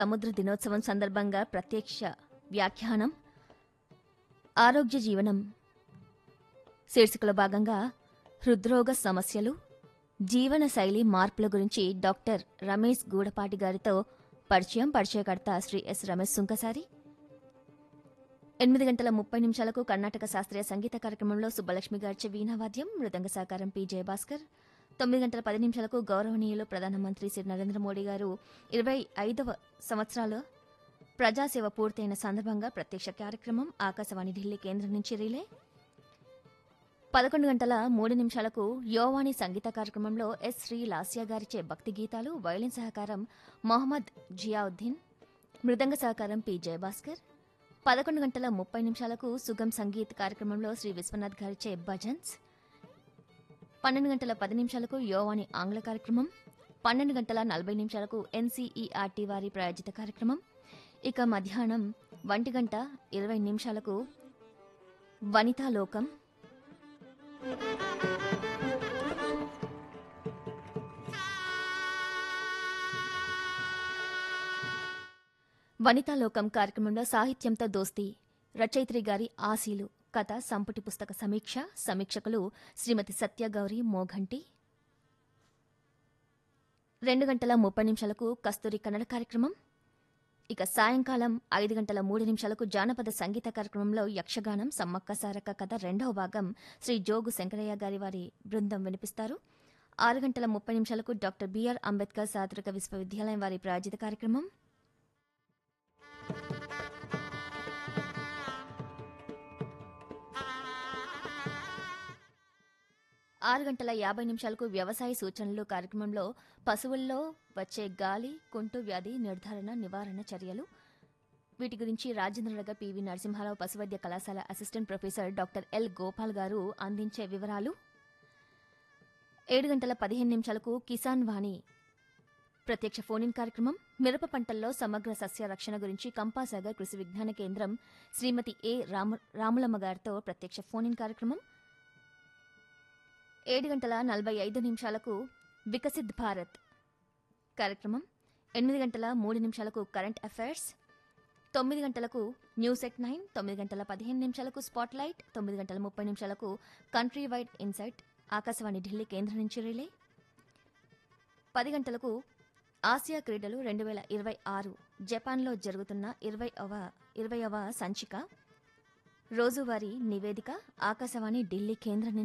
సముద్ర దినోత్సవం సందర్భంగా ప్రత్యక్ష వ్యాఖ్యానం ఆరోగ్య జీవనం శీర్షికలో భాగంగా హృద్రోగ సమస్యలు జీవన శైలి మార్పుల గురించి డాక్టర్ రమేష్ గూడపాటి గారితో పరిచయకర్త శ్రీ ఎస్ రమేష్ సుంకసారి. 8:30 కర్ణాటక శాస్త్రీయ సంగీత కార్యక్రమంలో సుబ్బలక్ష్మి గారిచే వీణావాద్యం, మృదంగ సహకారం పి జయభాస్కర్. 9:10 గౌరవనీయులు ప్రధానమంత్రి శ్రీ నరేంద్ర మోడీ గారు 25వ సంవత్సరాల ప్రజాసేవ పూర్తయిన సందర్భంగా ప్రత్యక్ష కార్యక్రమం ఆకాశవాణి ఢిల్లీ కేంద్రం నుంచి రిలే. 11:03 యోవాణి సంగీత కార్యక్రమంలో ఎస్ శ్రీ లాస్య గారిచే భక్తి గీతాలు, వయలిన్ సహకారం మొహమ్మద్ జియావుద్దీన్, మృదంగ సహకారం పి జయభాస్కర్. 11:30 సుగం సంగీత్ కార్యక్రమంలో శ్రీ విశ్వనాథ్ గారిచే భజన్స్. 12:10 యోవాణి ఆంగ్ల కార్యక్రమం. 12:40 ఎన్సీఈఆర్టీ వారి ప్రాయోజిత కార్యక్రమం. ఇక మధ్యాహ్నం 1:20 వనితా లోకం. వనితా లోకం కార్యక్రమంలో సాహిత్యంతో దోస్తీ, రచయిత్రి గారి ఆశీలు, కథ సంపుటి పుస్తక సమీక్షకులు శ్రీమతి సత్యగౌరి మోఘంటి. 2:30 కస్తూరి కన్నడ కార్యక్రమం. ఇక సాయంకాలం 5:03 జానపద సంగీత కార్యక్రమంలో యక్షగానం సమ్మక్క సారక్క కథ 2వ భాగం శ్రీ జోగు శంకరయ్య గారి వారి బృందం వినిపిస్తారు. 6:30 డాక్టర్ బిఆర్ అంబేద్కర్ సార్వత్రిక విశ్వవిద్యాలయం వారి ప్రాయోజిత కార్యక్రమం. 6:50 వ్యవసాయ సూచనలు కార్యక్రమంలో పశువుల్లో వచ్చే గాలి కుంటు వ్యాధి నిర్ధారణ నివారణ చర్యలు, వీటి గురించి రాజేంద్రనగర్ పివి నరసింహారావు పశువైద్య కళాశాల assistant professor doctor L Gopal గారు అందించే వివరాలు. 7:15 కిసాన్ వాణి ప్రత్యక్ష ఫోన్-ఇన్ కార్యక్రమం. మిరప పంటల్లో సమగ్ర సస్య రక్షణ గురించి కంపాసాగర్ కృషి విజ్ఞాన కేంద్రం శ్రీమతి ఏ రాములమ్మ గారితో ప్రత్యక్ష ఫోన్-ఇన్ కార్యక్రమం. 7:45 వికసిత్ భారత్ కార్యక్రమం. 8:03 current affairs. 9 news at 9. 9:15 spot light. 9:30 country wide insight Akashvani Delhi కేంద్రం నుంచి రిలే. 10 ఆసియా క్రీడలు 2026 జపాన్లో జరుగుతున్న 20వ సంచిక రోజువారీ నివేదిక ఆకాశవాణి ఢిల్లీ కేంద్రం నుంచి